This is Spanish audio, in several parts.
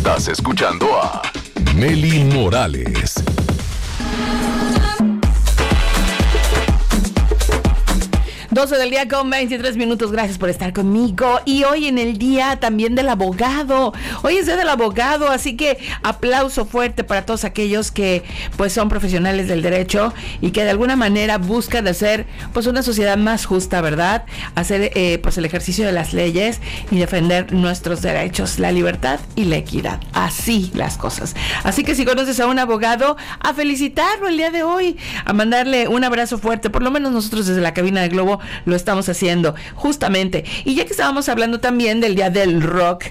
Estás escuchando a Mely Morales. Doce del día con 23 minutos. Gracias por estar conmigo. Y hoy en el día también del abogado. Hoy es día del abogado, así que aplauso fuerte para todos aquellos que pues son profesionales del derecho y que de alguna manera buscan hacer pues una sociedad más justa, ¿verdad? Hacer pues el ejercicio de las leyes y defender nuestros derechos, la libertad y la equidad. Así las cosas. Así que si conoces a un abogado, a felicitarlo el día de hoy, a mandarle un abrazo fuerte. Por lo menos nosotros desde la cabina de Globo lo estamos haciendo justamente. Y ya que estábamos hablando también del día del rock,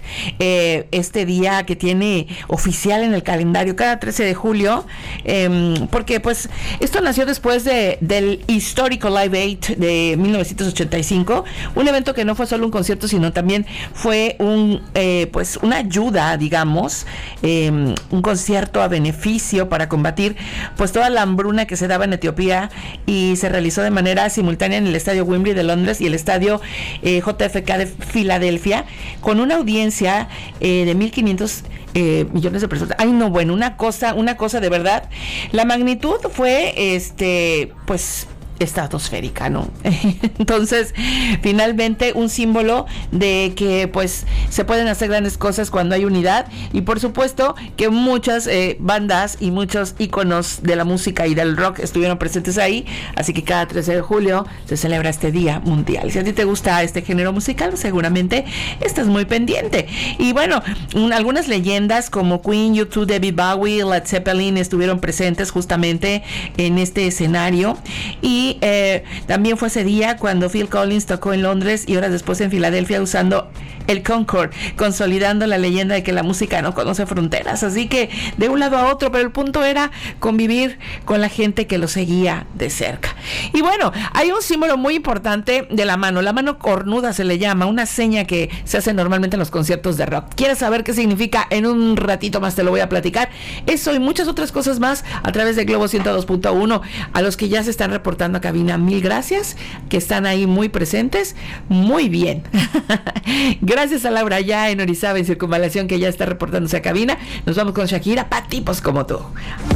este día que tiene oficial en el calendario cada 13 de julio, porque pues esto nació después del histórico Live Aid de 1985, un evento que no fue solo un concierto, sino también fue pues una ayuda, digamos, un concierto a beneficio para combatir pues toda la hambruna que se daba en Etiopía, y se realizó de manera simultánea en el estadio Wembley de Londres y el estadio JFK de Filadelfia, con una audiencia de 1,500 millones de personas. Ay, no, bueno, una cosa de verdad. La magnitud fue pues estratosférica, ¿no? Entonces, finalmente un símbolo de que pues se pueden hacer grandes cosas cuando hay unidad, y por supuesto que muchas bandas y muchos íconos de la música y del rock estuvieron presentes ahí, así que cada 13 de julio se celebra este día mundial. Si a ti te gusta este género musical, seguramente estás muy pendiente. Y bueno, algunas leyendas como Queen, U2, David Bowie, Led Zeppelin estuvieron presentes justamente en este escenario, y también fue ese día cuando Phil Collins tocó en Londres y horas después en Filadelfia usando el Concorde, consolidando la leyenda de que la música no conoce fronteras. Así que de un lado a otro, pero el punto era convivir con la gente que lo seguía de cerca. Y bueno, hay un símbolo muy importante de la mano cornuda se le llama, una seña que se hace normalmente en los conciertos de rock. ¿Quieres saber qué significa? En un ratito más te lo voy a platicar. Eso y muchas otras cosas más a través de Globo 102.1. A los que ya se están reportando a cabina, mil gracias, que están ahí muy presentes. Muy bien. Gracias a Laura ya en Orizaba, en Circunvalación, que ya está reportándose a cabina. Nos vamos con Shakira, pa' tipos como tú.